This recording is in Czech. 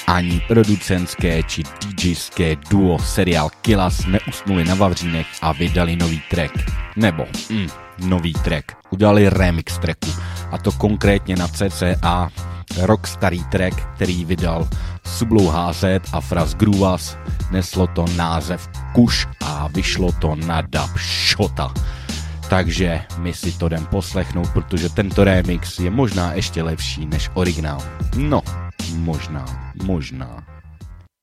Ani producentské či DJské duo seriál Killas neusnuli na vavřínech a vydali nový track. Nebo nový track. Udělali remix tracku. A to konkrétně na CCA rok starý track, který vydal Sublou HZ a Fras Groovas. Neslo to název Kuš a vyšlo to na dub Shota. Takže my si to jdem poslechnout, protože tento remix je možná ještě lepší než originál. No, možná.